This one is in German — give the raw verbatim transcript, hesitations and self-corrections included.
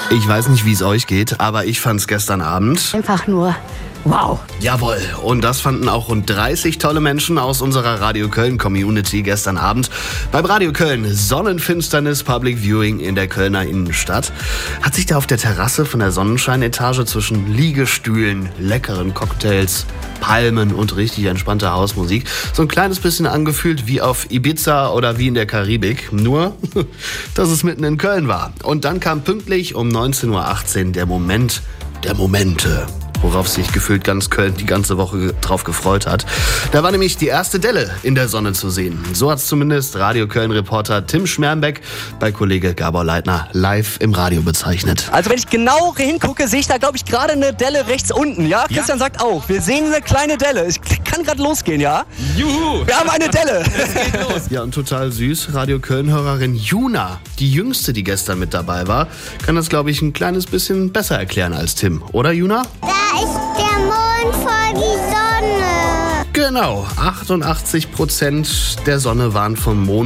Ich weiß nicht, wie es euch geht, aber ich fand's gestern Abend Einfach nur wow. Jawohl, und das fanden auch rund dreißig tolle Menschen aus unserer Radio Köln-Community gestern Abend beim Radio Köln Sonnenfinsternis Public Viewing in der Kölner Innenstadt. Hat sich da auf der Terrasse von der Sonnenscheinetage zwischen Liegestühlen, leckeren Cocktails, Palmen und richtig entspannter Hausmusik so ein kleines bisschen angefühlt wie auf Ibiza oder wie in der Karibik. Nur, dass es mitten in Köln war. Und dann kam pünktlich um neunzehn Uhr achtzehn der Moment der Momente, worauf sich gefühlt ganz Köln die ganze Woche drauf gefreut hat. Da war nämlich die erste Delle in der Sonne zu sehen. So hat es zumindest Radio Köln-Reporter Tim Schmermbeck bei Kollege Gabor Leitner live im Radio bezeichnet. Also wenn ich genau hingucke, sehe ich da, glaube ich, gerade eine Delle rechts unten, ja? ja? Christian sagt auch, wir sehen eine kleine Delle. Es kann gerade losgehen, ja? Juhu! Wir haben eine Delle! Es geht los. Ja, und total süß, Radio Köln-Hörerin Juna, die jüngste, die gestern mit dabei war, kann das, glaube ich, ein kleines bisschen besser erklären als Tim. Oder, Juna? Da ist der Mond vor die Sonne. Genau, achtundachtzig Prozent der Sonne waren vom Mond